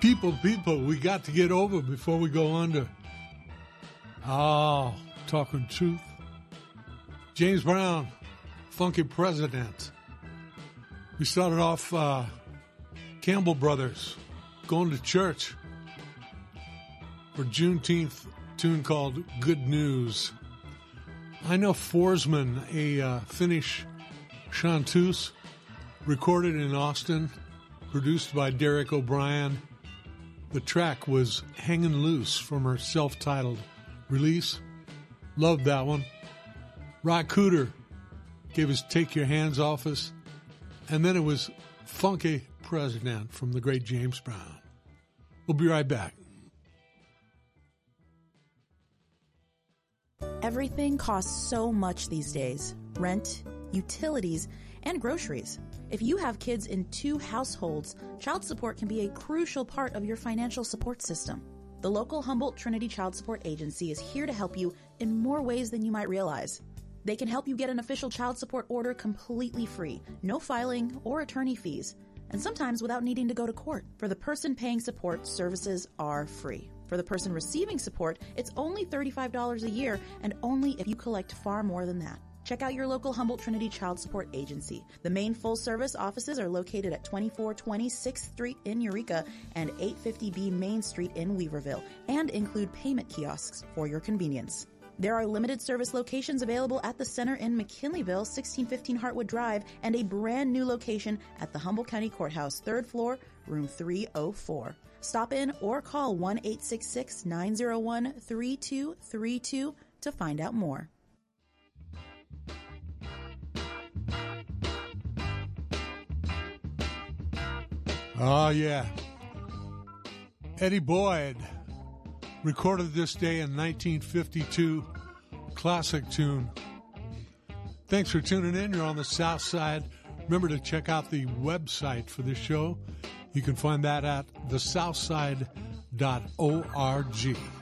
People, we got to get over before we go under. Oh, talking truth. James Brown, Funky President. We started off Campbell Brothers, Going to Church, for Juneteenth tune called Good News. I know Forsman, a Finnish chanteuse, recorded in Austin, produced by Derek O'Brien. The track was Hangin' Loose from her self-titled release. Loved that one. Ry Cooder gave us Take Your Hands Off Us. And then it was Funky President from the great James Brown. We'll be right back. Everything costs so much these days. Rent, utilities, and groceries. If you have kids in 2 households, child support can be a crucial part of your financial support system. The local Humboldt Trinity Child Support Agency is here to help you in more ways than you might realize. They can help you get an official child support order completely free, no filing or attorney fees, and sometimes without needing to go to court. For the person paying support, services are free. For the person receiving support, it's only $35 a year, and only if you collect far more than that. Check out your local Humboldt Trinity Child Support Agency. The main full-service offices are located at 2420 6th Street in Eureka and 850B Main Street in Weaverville, and include payment kiosks for your convenience. There are limited service locations available at the center in McKinleyville, 1615 Hartwood Drive, and a brand new location at the Humboldt County Courthouse, 3rd floor, room 304. Stop in or call 1-866-901-3232 to find out more. Oh, yeah. Eddie Boyd recorded this day in 1952. Classic tune. Thanks for tuning in. You're on the South Side. Remember to check out the website for this show. You can find that at thesouthside.org.